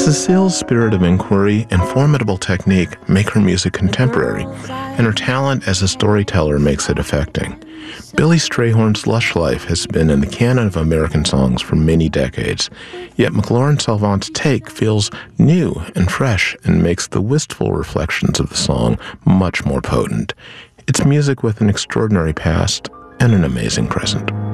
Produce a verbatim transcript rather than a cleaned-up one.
Cecile's spirit of inquiry and formidable technique make her music contemporary, and her talent as a storyteller makes it affecting. Billy Strayhorn's lush life has been in the canon of American songs for many decades, yet McLaurin Salvant's take feels new and fresh and makes the wistful reflections of the song much more potent. It's music with an extraordinary past and an amazing present.